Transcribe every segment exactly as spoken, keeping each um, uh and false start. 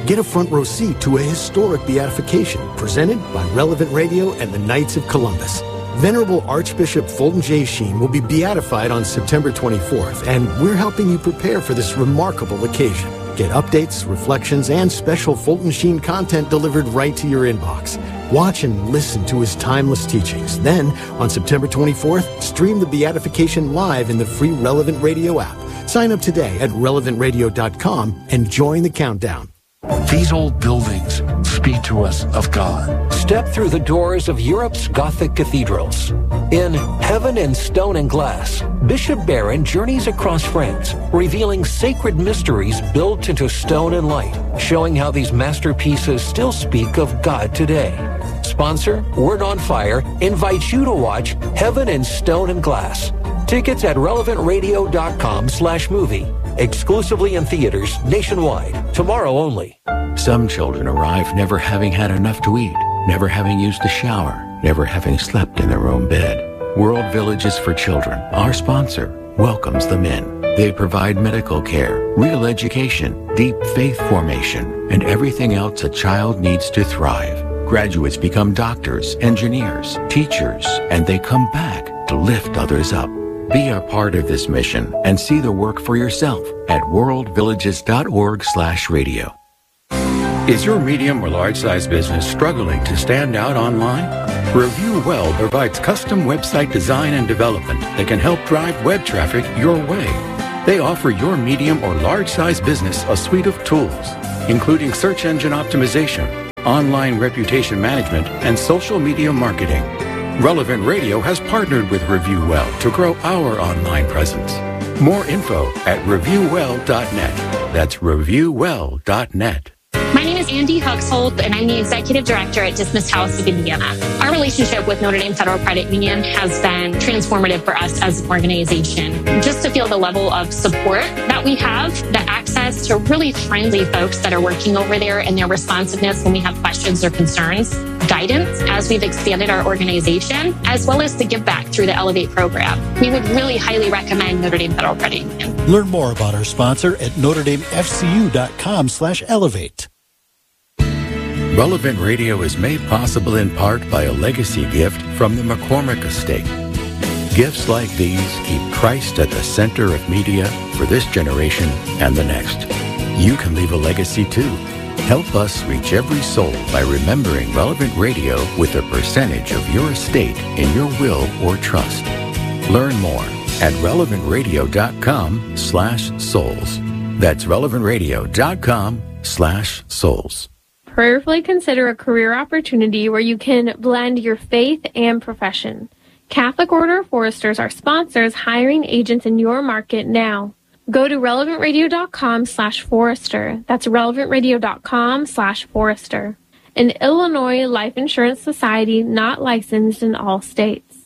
Get a front row seat to a historic beatification presented by Relevant Radio and the Knights of Columbus. Venerable Archbishop Fulton J. Sheen will be beatified on September twenty-fourth, and we're helping you prepare for this remarkable occasion. Get updates, reflections, and special Fulton Sheen content delivered right to your inbox. Watch and listen to his timeless teachings. Then, on September twenty-fourth, stream the beatification live in the free Relevant Radio app. Sign up today at relevant radio dot com and join the countdown. These old buildings speak to us of God. Step through the doors of Europe's Gothic cathedrals. In Heaven in Stone and Glass, Bishop Barron journeys across France, revealing sacred mysteries built into stone and light, showing how these masterpieces still speak of God today. Sponsor, Word on Fire, invites you to watch Heaven in Stone and Glass. Tickets at relevant radio dot com slash movie. Exclusively in theaters nationwide. Tomorrow only. Some children arrive never having had enough to eat, never having used a shower, never having slept in their own bed. World Villages for Children, our sponsor, welcomes them in. They provide medical care, real education, deep faith formation, and everything else a child needs to thrive. Graduates become doctors, engineers, teachers, and they come back to lift others up. Be a part of this mission and see the work for yourself at world villages dot org slash radio. Is your medium or large-size business struggling to stand out online? Review Well provides custom website design and development that can help drive web traffic your way. They offer your medium or large-size business a suite of tools, including search engine optimization, online reputation management, and social media marketing. Relevant Radio has partnered with Review Well to grow our online presence. More info at review well dot net. That's review well dot net. My name is Andy Huxhold, and I'm the Executive Director at Dismissed House of Indiana. Our relationship with Notre Dame Federal Credit Union has been transformative for us as an organization. Just to feel the level of support that we have, the access to really friendly folks that are working over there and their responsiveness when we have questions or concerns, guidance as we've expanded our organization, as well as the give back through the Elevate program. We would really highly recommend Notre Dame Federal Credit Union. Learn more about our sponsor at notre dame f c u dot com slash elevate. Relevant Radio is made possible in part by a legacy gift from the McCormick Estate. Gifts like these keep Christ at the center of media for this generation and the next. You can leave a legacy too. Help us reach every soul by remembering Relevant Radio with a percentage of your estate in your will or trust. Learn more at relevant radio dot com slash souls. That's relevant radio dot com slash souls. Prayerfully consider a career opportunity where you can blend your faith and profession. Catholic Order of Foresters are sponsors hiring agents in your market now. Go to relevant radio dot com slash forester. That's relevant radio dot com slash forester. An Illinois Life Insurance Society not licensed in all states.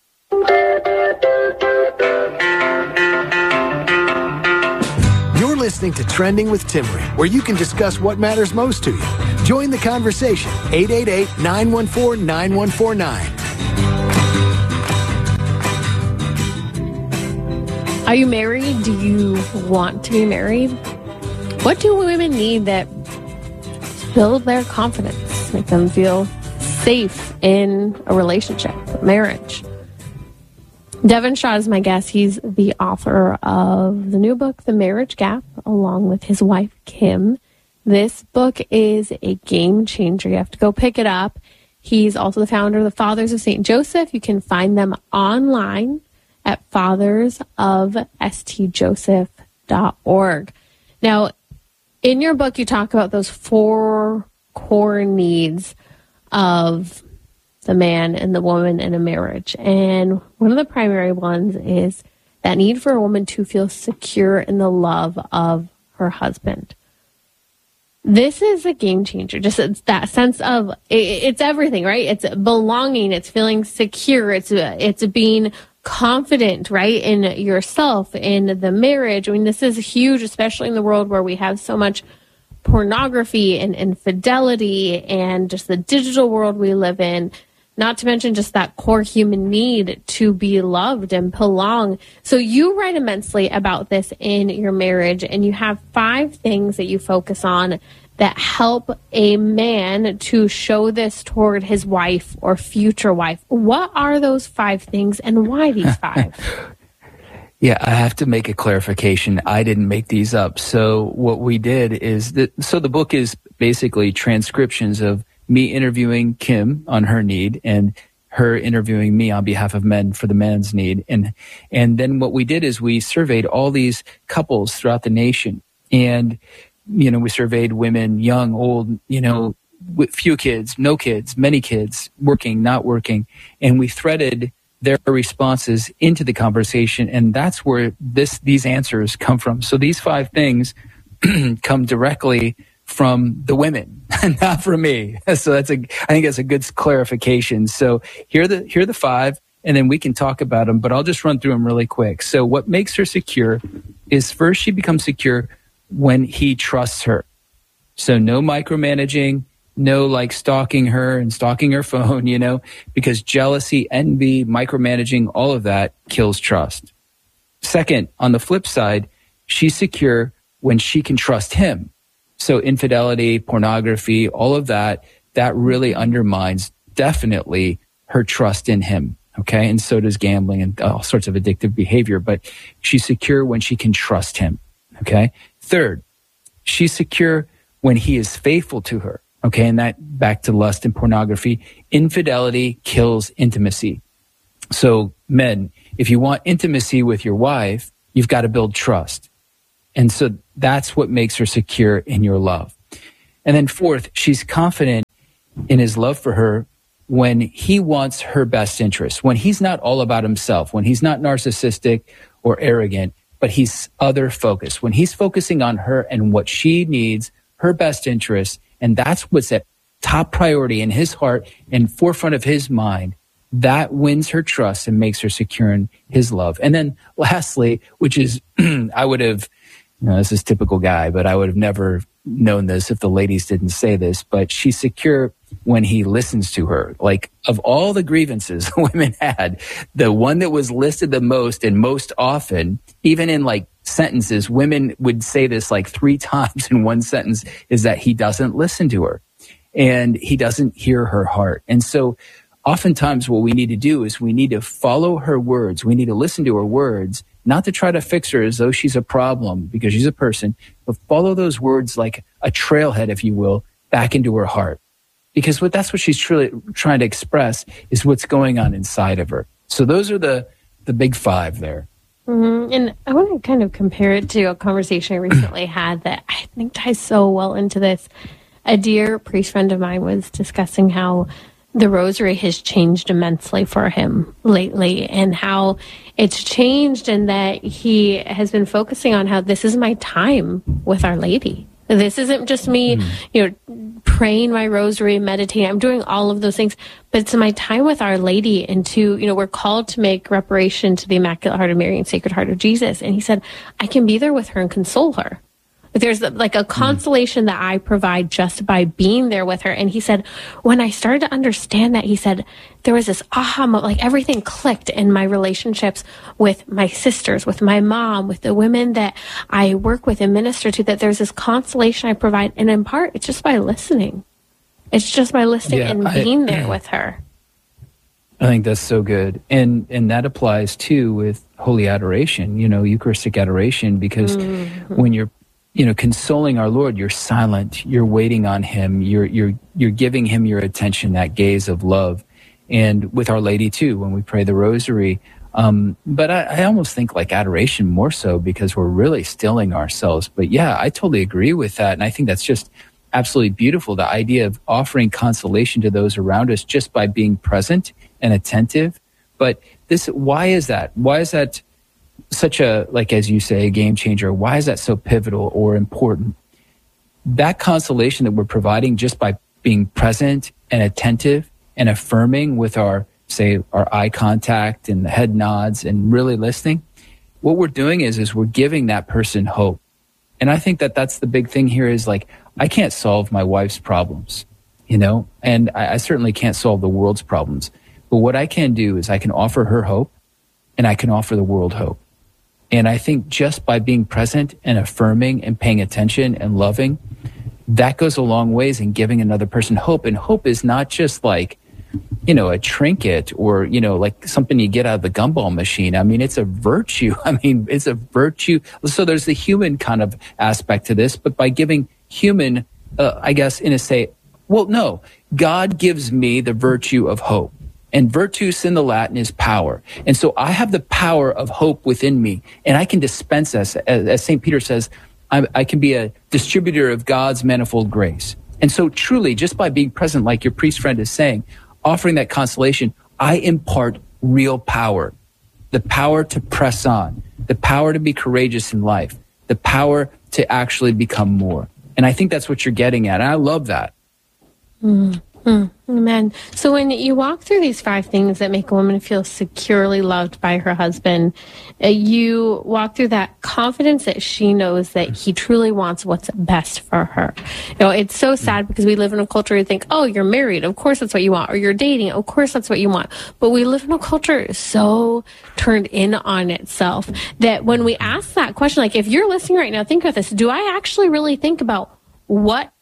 You're listening to Trending with Timmery, where you can discuss what matters most to you. Join the conversation. eight eight eight, nine one four, nine one four nine. Are you married? Do you want to be married? What do women need that build their confidence, make them feel safe in a relationship, a marriage? Devin Shaw is my guest. He's the author of the new book, The Marriage Gap, along with his wife, Kim. This book is a game changer. You have to go pick it up. He's also the founder of the Fathers of Saint Joseph. You can find them online at fathers of s t joseph dot org. Now, in your book, you talk about those four core needs of the man and the woman in a marriage. And one of the primary ones is that need for a woman to feel secure in the love of her husband. This is a game changer. Just it's that sense of, it's everything, right? It's belonging. It's feeling secure. It's, it's being confident, right, in yourself, in the marriage. I mean, this is huge, especially in the world where we have so much pornography and infidelity and just the digital world we live in. not to mention just that core human need to be loved and belong. So you write immensely about this in your marriage, and you have five things that you focus on that help a man to show this toward his wife or future wife. What are those five things, and why these five? Yeah, I have to make a clarification. I didn't make these up. So what we did is that, so the book is basically transcriptions of me interviewing Kim on her need and her interviewing me on behalf of men for the men's need. And, and then what we did is we surveyed all these couples throughout the nation. And, you know, we surveyed women, young, old, you know, with few kids, no kids, many kids, working, not working. And we threaded their responses into the conversation, and that's where this these answers come from. So these five things come directly from the women, not from me. So that's a I think that's a good clarification. So here are the here are the five, and then we can talk about them, but I'll just run through them really quick. So what makes her secure is, first, she becomes secure when he trusts her. So no micromanaging, no like stalking her and stalking her phone, you know, because jealousy, envy, micromanaging, all of that kills trust. Second, on the flip side, she's secure when she can trust him. So infidelity, pornography, all of that, that really undermines definitely her trust in him. Okay. And so does gambling and all sorts of addictive behavior, but she's secure when she can trust him. Okay. Third, she's secure when he is faithful to her. Okay, and that back to lust and pornography. Infidelity kills intimacy. So men, if you want intimacy with your wife, you've got to build trust. And so that's what makes her secure in your love. And then fourth, she's confident in his love for her when he wants her best interest, when he's not all about himself, when he's not narcissistic or arrogant, but he's other focused, when he's focusing on her and what she needs, her best interest. And that's what's at top priority in his heart and forefront of his mind. That wins her trust and makes her secure in his love. And then lastly, which is, I would have, you know, this is typical guy, but I would have never known this if the ladies didn't say this, but she's secure when he listens to her. Like, of all the grievances women had, the one that was listed the most and most often, even in like sentences, women would say this like three times in one sentence, is that he doesn't listen to her and he doesn't hear her heart. And so oftentimes what we need to do is we need to follow her words. We need to listen to her words, not to try to fix her as though she's a problem because she's a person, but follow those words like a trailhead, if you will, back into her heart. Because what that's what she's truly trying to express is what's going on inside of her. So those are the, the big five there. Mm-hmm. And I want to kind of compare it to a conversation I recently had that I think ties so well into this. A dear priest friend of mine was discussing how the rosary has changed immensely for him lately, and how it's changed, and that he has been focusing on how this is my time with Our Lady. This isn't just me, mm. you know, praying my rosary, meditating. I'm doing all of those things, but it's my time with Our Lady. And to, you know, we're called to make reparation to the Immaculate Heart of Mary and Sacred Heart of Jesus. And he said, I can be there with her and console her. There's like a consolation mm. that I provide just by being there with her. And he said, when I started to understand that, he said, there was this aha moment, like everything clicked in my relationships with my sisters, with my mom, with the women that I work with and minister to, that there's this consolation I provide. And in part, it's just by listening. It's just by listening yeah, and being I, there with her. I think that's so good. And and that applies too with Holy Adoration, you know, Eucharistic adoration, because mm-hmm. when you're you know, consoling our Lord, you're silent, you're waiting on him, you're, you're, you're giving him your attention, that gaze of love. And with Our Lady too, when we pray the rosary. Um, but I, I almost think like adoration more so because we're really stilling ourselves. But yeah, I totally agree with that. And I think that's just absolutely beautiful. The idea of offering consolation to those around us just by being present and attentive. But this, why is that? Why is that such a, like, as you say, a game changer? Why is that so pivotal or important? That consolation that we're providing just by being present and attentive and affirming with our, say, our eye contact and the head nods and really listening, what we're doing is, is we're giving that person hope. And I think that that's the big thing here is like, I can't solve my wife's problems. you know, and I, I certainly can't solve the world's problems. But what I can do is I can offer her hope, and I can offer the world hope. And I think just by being present and affirming and paying attention and loving, that goes a long ways in giving another person hope. And hope is not just like, you know, a trinket or, you know, like something you get out of the gumball machine. I mean, it's a virtue. I mean, it's a virtue. So there's the human kind of aspect to this, but by giving human, uh, I guess, in a say, well, no, God gives me the virtue of hope. And virtus in the Latin is power. And so I have the power of hope within me, and I can dispense this. As, as Saint Peter says, I, I can be a distributor of God's manifold grace. And so truly, just by being present, like your priest friend is saying, offering that consolation, I impart real power. The power to press on, the power to be courageous in life, the power to actually become more. And I think that's what you're getting at. And I love that. Mm. Mm, amen. So when you walk through these five things that make a woman feel securely loved by her husband, uh, you walk through that confidence that she knows that he truly wants what's best for her. You know, it's so sad because we live in a culture where you think, oh, you're married, of course that's what you want, or you're dating, of course that's what you want. But we live in a culture so turned in on itself that when we ask that question, like if you're listening right now, think about this. Do I actually really think about what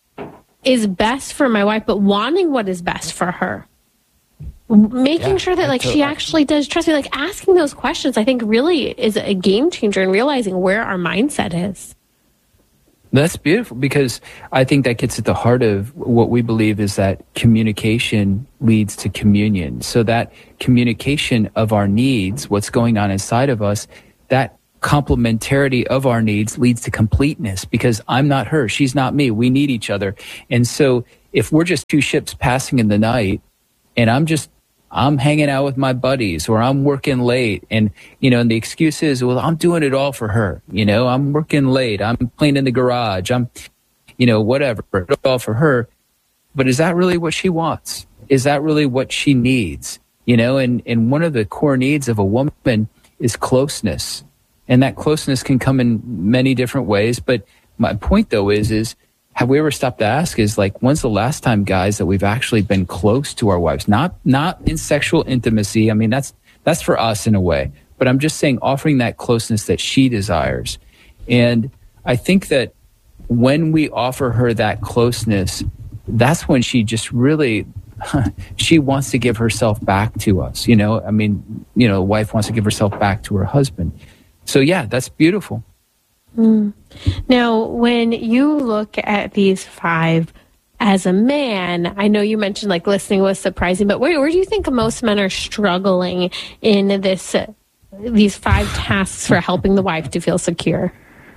is best for my wife, but wanting what is best for her? Making yeah, sure that like totally. She actually does trust me, like asking those questions, I think really is a game changer in realizing where our mindset is. That's beautiful, because I think that gets at the heart of what we believe is that communication leads to communion. So that communication of our needs, what's going on inside of us, that complementarity of our needs leads to completeness, because I'm not her, she's not me. We need each other. And so if we're just two ships passing in the night and I'm just, I'm hanging out with my buddies or I'm working late and, you know, and the excuse is, well, I'm doing it all for her. You know, I'm working late. I'm cleaning the garage. I'm, you know, whatever, it all for her. But is that really what she wants? Is that really what she needs? You know, and, and one of the core needs of a woman is closeness. And that closeness can come in many different ways. But my point, though, is, is have we ever stopped to ask is like, when's the last time, guys, that we've actually been close to our wives? Not not in sexual intimacy. I mean, that's that's for us in a way. But I'm just saying offering that closeness that she desires. And I think that when we offer her that closeness, that's when she just really, she wants to give herself back to us. You know, I mean, you know, a wife wants to give herself back to her husband. So, yeah, that's beautiful. Mm. Now, when you look at these five as a man, I know you mentioned like listening was surprising, but where, where do you think most men are struggling in this, uh, these five tasks for helping the wife to feel secure?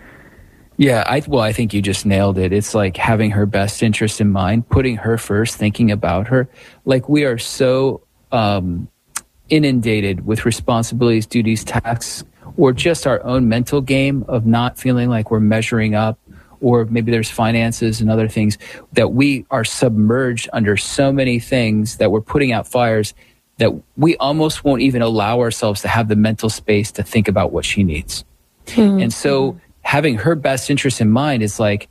Yeah, I, well, I think you just nailed it. It's like having her best interest in mind, putting her first, thinking about her. Like we are so um, inundated with responsibilities, duties, tasks, or just our own mental game of not feeling like we're measuring up, or maybe there's finances and other things that we are submerged under so many things that we're putting out fires that we almost won't even allow ourselves to have the mental space to think about what she needs. Mm-hmm. And so having her best interest in mind is like,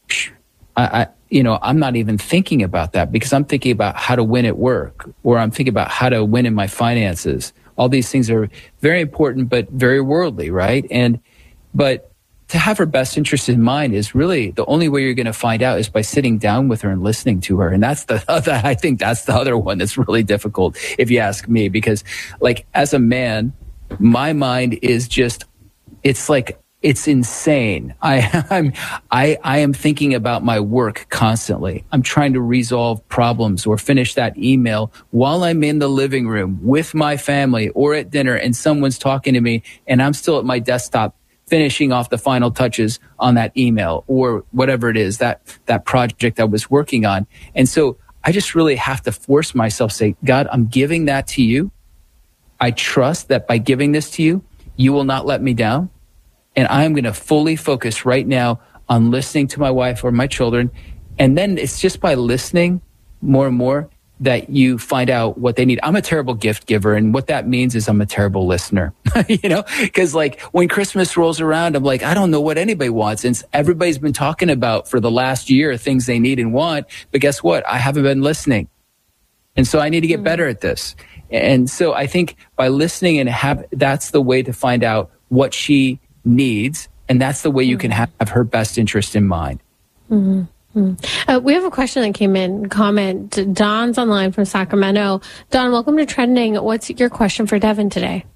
I, I, you know, I'm not even thinking about that because I'm thinking about how to win at work, or I'm thinking about how to win in my finances. All these things are very important, but very worldly, right? And, but to have her best interest in mind is really the only way you're going to find out is by sitting down with her and listening to her. And that's the other, I think that's the other one that's really difficult, if you ask me, because like as a man, my mind is just, it's like, it's insane. I, I'm, I, I am thinking about my work constantly. I'm trying to resolve problems or finish that email while I'm in the living room with my family or at dinner and someone's talking to me and I'm still at my desktop finishing off the final touches on that email or whatever it is, that, that project I was working on. And so I just really have to force myself, say, God, I'm giving that to you. I trust that by giving this to you, you will not let me down. And I'm going to fully focus right now on listening to my wife or my children. And then it's just by listening more and more that you find out what they need. I'm a terrible gift giver, and what that means is I'm a terrible listener. You know, because like when Christmas rolls around, I'm like, I don't know what anybody wants. And everybody's been talking about for the last year things they need and want, but guess what? I haven't been listening. And so I need to get better at this. And so I think by listening and have, that's the way to find out what she needs. And that's the way you can have her best interest in mind. Mm-hmm. Uh, we have a question that came in. Comment. Don's online from Sacramento. Don, welcome to Trending. What's your question for Devin today?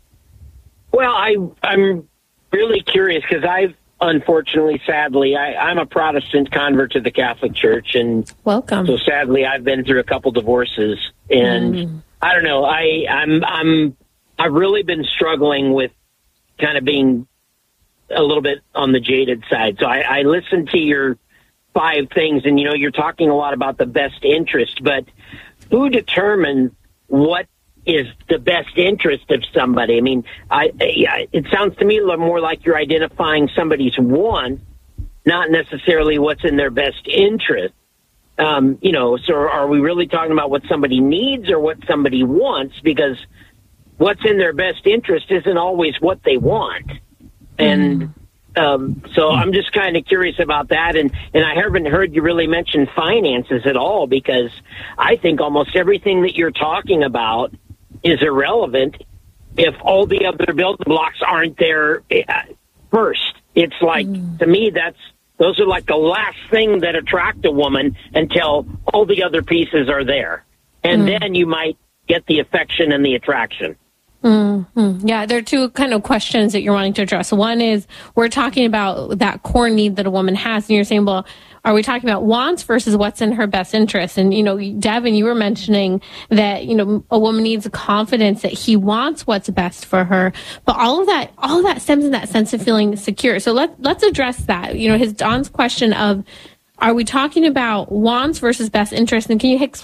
Well, I, I'm really curious because I've, unfortunately, sadly, I, I'm a Protestant convert to the Catholic Church. And welcome. So sadly, I've been through a couple divorces. And mm. I don't know, I, I'm, I'm, I've really been struggling with kind of being a little bit on the jaded side. So I, I listened to your five things, and, you know, you're talking a lot about the best interest, but who determines what is the best interest of somebody? I mean, I, I it sounds to me a little more like you're identifying somebody's want, not necessarily what's in their best interest. Um, you know, so are we really talking about what somebody needs or what somebody wants? Because what's in their best interest isn't always what they want. And mm. Um, so I'm just kind of curious about that. And, and I haven't heard you really mention finances at all, because I think almost everything that you're talking about is irrelevant if all the other building blocks aren't there first. It's like, mm. to me, that's, those are like the last thing that attract a woman until all the other pieces are there. And mm. then you might get the affection and the attraction. Mm-hmm. Yeah, there are two kind of questions that you're wanting to address. One is, we're talking about that core need that a woman has, and you're saying, well, are we talking about wants versus what's in her best interest? And, you know, Devin, you were mentioning that, you know, a woman needs confidence that he wants what's best for her. But all of that, all of that stems in that sense of feeling secure. So let, let's address that. You know, his Don's question of, are we talking about wants versus best interest? And can you